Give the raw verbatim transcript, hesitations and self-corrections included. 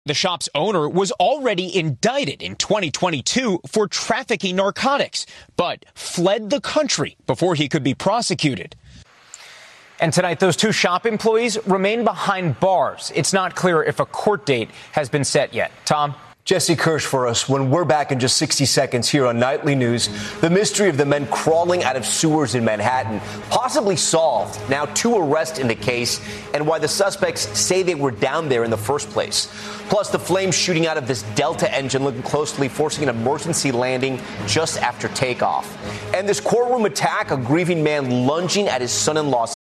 The shop's owner was already indicted in twenty twenty-two for trafficking narcotics, but fled the country before he could be prosecuted. And tonight, those two shop employees remain behind bars. It's not clear if a court date has been set yet. Tom? Jesse Kirsch for us. When we're back in just sixty seconds here on Nightly News, the mystery of the men crawling out of sewers in Manhattan possibly solved. Now two arrests in the case, and why the suspects say they were down there in the first place. Plus the flames shooting out of this Delta engine, looking closely, forcing an emergency landing just after takeoff. And this courtroom attack, a grieving man lunging at his son-in-law's